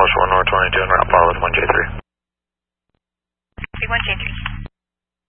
North 22 and route follow with 1J3. Big 1J3.